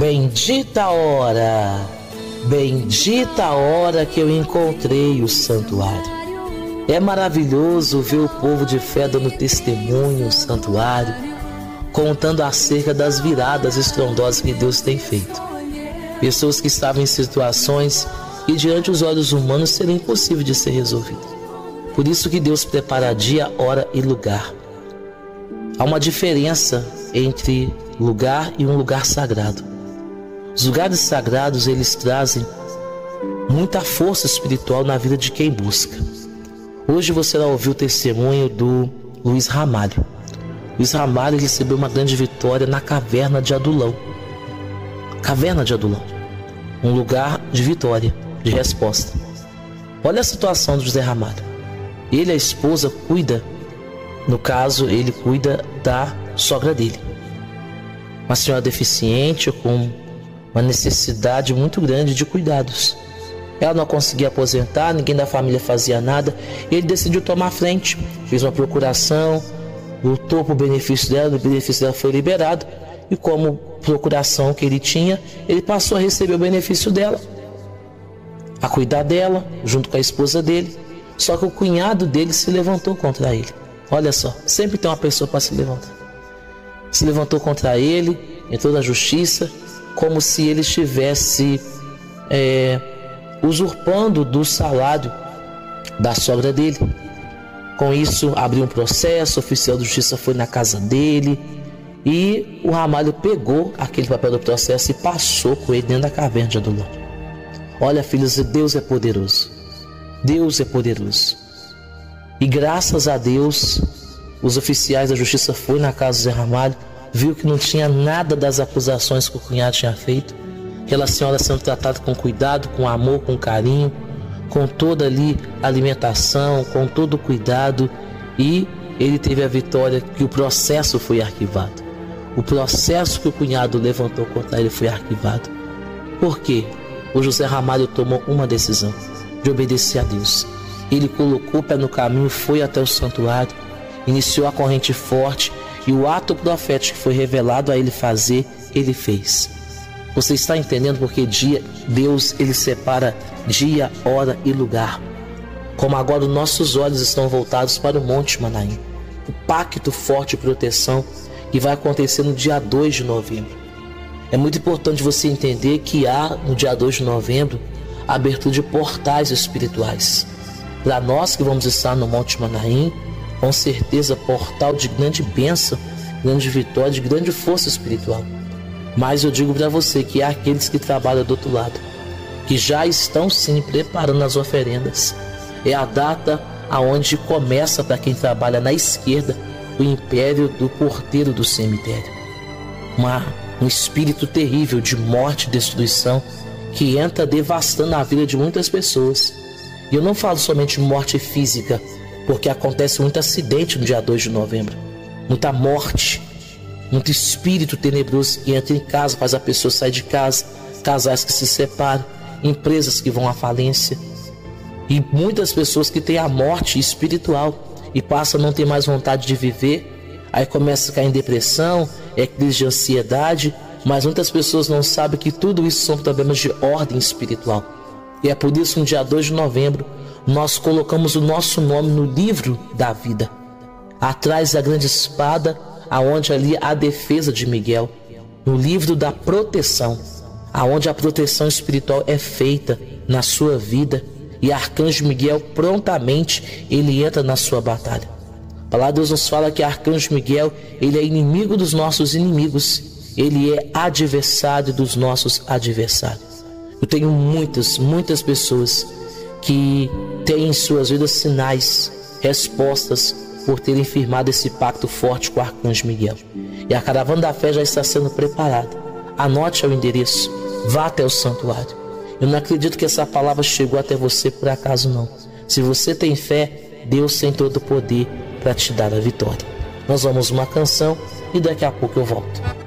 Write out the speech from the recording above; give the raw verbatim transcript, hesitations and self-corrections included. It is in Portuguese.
Bendita a hora, bendita a hora que eu encontrei o santuário. É maravilhoso ver o povo de fé dando testemunho no santuário, contando acerca das viradas estrondosas que Deus tem feito. Pessoas que estavam em situações que diante dos olhos humanos seria impossível de ser resolvido. Por isso que Deus prepara dia, hora e lugar. Há uma diferença entre lugar e um lugar sagrado. Os lugares sagrados, eles trazem muita força espiritual na vida de quem busca. Hoje você vai ouvir o testemunho do Luiz Ramalho. Luiz Ramalho recebeu uma grande vitória na caverna de Adulão. Caverna de Adulão, um lugar de vitória, de resposta. Olha a situação do José Ramalho. Ele e a esposa cuida, no caso, ele cuida da sogra dele. Uma senhora deficiente com uma necessidade muito grande de cuidados. Ela não conseguia aposentar, ninguém da família fazia nada. Ele decidiu tomar frente, fez uma procuração, lutou por benefício dela, o benefício dela foi liberado. E como procuração que ele tinha, ele passou a receber o benefício dela, a cuidar dela, junto com a esposa dele. Só que o cunhado dele se levantou contra ele. Olha só, sempre tem uma pessoa para se levantar. Se levantou contra ele, entrou na justiça, como se ele estivesse é, usurpando do salário da sogra dele. Com isso, abriu um processo, o oficial de justiça foi na casa dele e o Ramalho pegou aquele papel do processo e passou com ele dentro da caverna de Adulão. Olha, filhos, Deus é poderoso. Deus é poderoso. E graças a Deus, os oficiais da justiça foram na casa do Zé Ramalho, viu que não tinha nada das acusações que o cunhado tinha feito. Aquela senhora sendo tratada com cuidado, com amor, com carinho, com toda ali alimentação, com todo o cuidado, e ele teve a vitória que o processo foi arquivado. O processo que o cunhado levantou contra ele foi arquivado. Por quê? O José Ramalho tomou uma decisão de obedecer a Deus. Ele colocou o pé no caminho, foi até o santuário, iniciou a corrente forte e o ato profético que foi revelado a ele fazer, ele fez. Você está entendendo porque dia, Deus ele separa dia, hora e lugar. Como agora os nossos olhos estão voltados para o Monte Manaim, o pacto forte de proteção que vai acontecer no dia dois de novembro. É muito importante você entender que há no dia dois de novembro a abertura de portais espirituais. Para nós que vamos estar no Monte Manaim, com certeza portal de grande bênção, grande vitória, de grande força espiritual. Mas eu digo para você que há aqueles que trabalham do outro lado, que já estão sim preparando as oferendas. É a data aonde começa para quem trabalha na esquerda o império do porteiro do cemitério. Uma, um espírito terrível de morte e destruição que entra devastando a vida de muitas pessoas. E eu não falo somente de morte física, porque acontece muito acidente no dia dois de novembro. Muita morte, muito espírito tenebroso que entra em casa, faz a pessoa sair de casa, casais que se separam, empresas que vão à falência. E muitas pessoas que têm a morte espiritual e passam a não ter mais vontade de viver. Aí começa a cair em depressão, é crise de ansiedade, mas muitas pessoas não sabem que tudo isso são problemas de ordem espiritual. E é por isso que no dia dois de novembro nós colocamos o nosso nome no livro da vida, atrás da grande espada, aonde ali há a defesa de Miguel, no livro da proteção, aonde a proteção espiritual é feita na sua vida, e Arcanjo Miguel prontamente ele entra na sua batalha. A palavra de Deus nos fala que Arcanjo Miguel ele é inimigo dos nossos inimigos, ele é adversário dos nossos adversários. Eu tenho muitas, muitas pessoas que têm em suas vidas sinais, respostas por terem firmado esse pacto forte com o Arcanjo Miguel. E a caravana da fé já está sendo preparada. Anote o endereço, vá até o santuário. Eu não acredito que essa palavra chegou até você por acaso não. Se você tem fé, Deus tem todo o poder para te dar a vitória. Nós vamos uma canção e daqui a pouco eu volto.